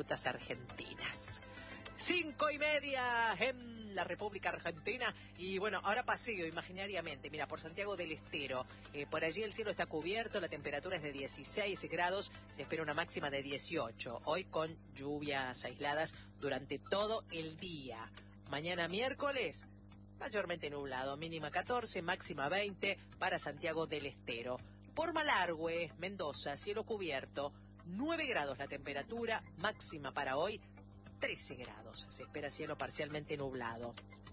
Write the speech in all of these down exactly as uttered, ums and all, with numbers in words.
cataratas argentinas. Cinco y media en la República Argentina. Y bueno, ahora paseo imaginariamente. Mira, por Santiago del Estero. Eh, por allí el cielo está cubierto, la temperatura es de dieciséis grados. Se espera una máxima de dieciocho. Hoy con lluvias aisladas durante todo el día. Mañana miércoles, mayormente nublado. Mínima catorce, máxima veinte para Santiago del Estero. Por Malargüe, Mendoza, cielo cubierto. nueve grados la temperatura, máxima para hoy trece grados. Se espera cielo parcialmente nublado.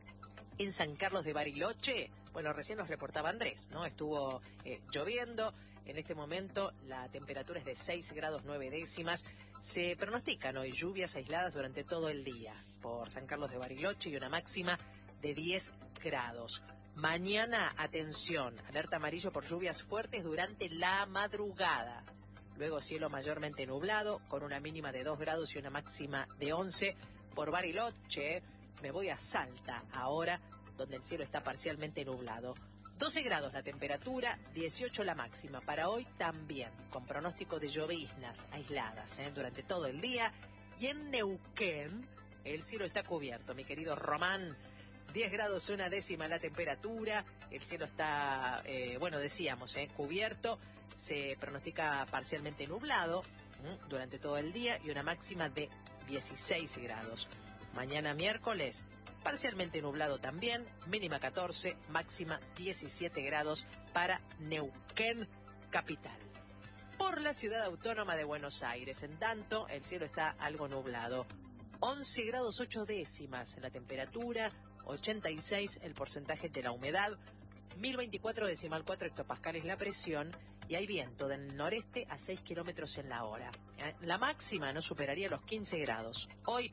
En San Carlos de Bariloche, bueno, recién nos reportaba Andrés, ¿no? Estuvo eh, lloviendo. En este momento la temperatura es de seis grados nueve décimas. Se pronostican hoy lluvias aisladas durante todo el día por San Carlos de Bariloche y una máxima de diez grados. Mañana, atención, alerta amarillo por lluvias fuertes durante la madrugada. Luego cielo mayormente nublado, con una mínima de dos grados y una máxima de once. Por Bariloche, me voy a Salta ahora, donde el cielo está parcialmente nublado. doce grados la temperatura, dieciocho la máxima. Para hoy también, con pronóstico de lloviznas aisladas ¿eh? durante todo el día. Y en Neuquén, el cielo está cubierto, mi querido Román. diez grados una décima la temperatura, el cielo está, eh, bueno, decíamos, eh, cubierto, se pronostica parcialmente nublado ¿eh? durante todo el día y una máxima de dieciséis grados. Mañana miércoles, parcialmente nublado también, mínima catorce, máxima diecisiete grados para Neuquén capital. Por la ciudad autónoma de Buenos Aires, en tanto, el cielo está algo nublado. once grados ocho décimas la temperatura, ochenta y seis el porcentaje de la humedad, mil veinticuatro decimal cuatro hectopascales la presión y hay viento del noreste a seis kilómetros en la hora. La máxima no superaría los quince grados. Hoy,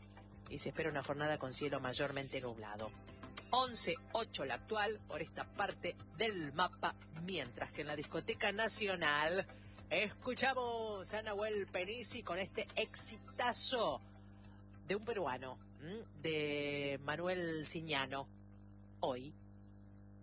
y se espera una jornada con cielo mayormente nublado. once ocho la actual por esta parte del mapa, mientras que en la discoteca nacional escuchamos a Nahuel Penisi con este exitazo de un peruano, de Manuel Ciñano, Hoy.